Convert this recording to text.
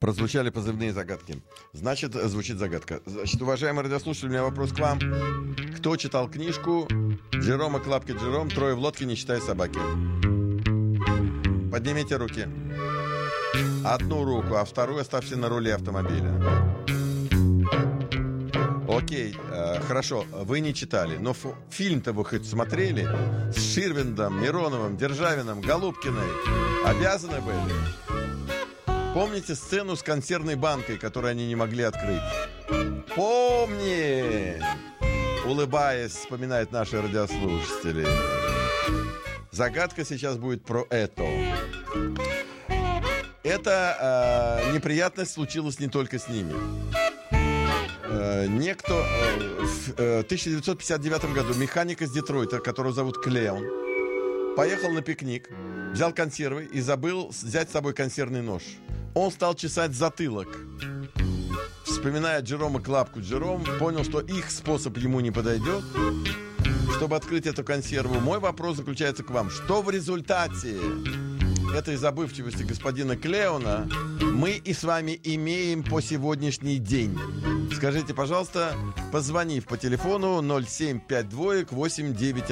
Прозвучали позывные загадки. Значит, звучит загадка. Значит, уважаемые радиослушатели, у меня вопрос к вам. Кто читал книжку Джерома Клапки Джером «Трое в лодке, не считая собаки»? Поднимите руки. Одну руку, а вторую оставьте на руле автомобиля. Окей, хорошо, вы не читали, но фильм-то вы хоть смотрели? С Ширвиндом, Мироновым, Державиным, Голубкиной. Обязаны были? Помните сцену с консервной банкой, которую они не могли открыть? Помни! Улыбаясь, вспоминают наши радиослушатели. Загадка сейчас будет про это. Эта неприятность случилась не только с ними. Некто в 1959 году, механик из Детройта, которого зовут Клеон, поехал на пикник, взял консервы и забыл взять с собой консервный нож. Он стал чесать затылок. Вспоминая Джерома Клапку Джером, понял, что их способ ему не подойдет, чтобы открыть эту консерву. Мой вопрос заключается к вам. Что в результате этой забывчивости господина Клеона мы и с вами имеем по сегодняшний день? Скажите, пожалуйста, позвонив по телефону 0752 89